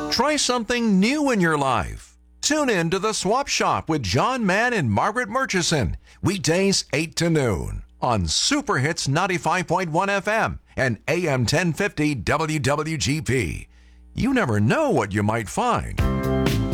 Try something new in your life. Tune in to The Swap Shop with John Mann and Margaret Murchison. Weekdays 8 to noon on Super Hits 95.1 FM and AM 1050 WWGP. You never know what you might find.